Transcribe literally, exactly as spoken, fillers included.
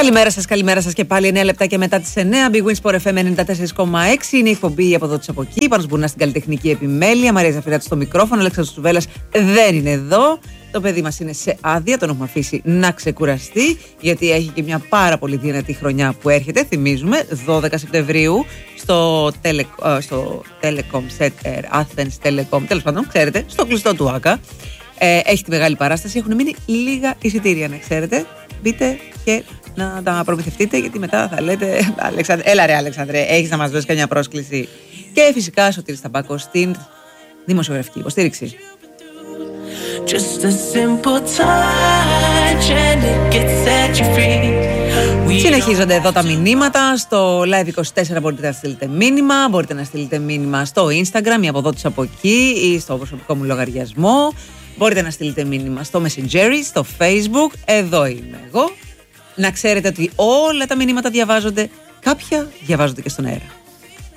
Καλημέρα σας, καλημέρα σας και πάλι εννέα λεπτά και μετά τις εννέα. Big Win Sport εφ εμ ενενήντα τέσσερα κόμμα έξι είναι η εκπομπή από εδώ της από εκεί. Πάνω Μπουνά στην καλλιτεχνική επιμέλεια. Μαρία Ζαφυράτη στο μικρόφωνο. Αλέξανδρος Τσουβέλλας δεν είναι εδώ. Το παιδί μας είναι σε άδεια. Τον έχουμε αφήσει να ξεκουραστεί, γιατί έχει και μια πάρα πολύ δυνατή χρονιά που έρχεται. Θυμίζουμε, δώδεκα Σεπτεμβρίου στο, τελε, στο Telecom Center, Athens Telecom. Τέλος πάντων, ξέρετε, στο κλειστό του Άκα. Ε, έχει τη μεγάλη παράσταση. Έχουν μείνει λίγα εισιτήρια, να ξέρετε. Μπείτε και να τα προμηθευτείτε, γιατί μετά θα λέτε Αλεξάνδρε, έλα ρε Αλεξάνδρε, έχεις να μας δώσεις καμιά πρόσκληση. Και φυσικά Σωτήρης Ταμπάκος στην δημοσιογραφική υποστήριξη. Συνεχίζονται εδώ τα μηνύματα. Στο Live είκοσι τέσσερα μπορείτε να στείλετε μήνυμα. Μπορείτε να στείλετε μήνυμα στο Instagram ή από εδώ τους από εκεί, ή στο προσωπικό μου λογαριασμό. Μπορείτε να στείλετε μήνυμα στο Messenger, στο Facebook. Εδώ είμαι εγώ. Να ξέρετε ότι όλα τα μηνύματα διαβάζονται. Κάποια διαβάζονται και στον αέρα.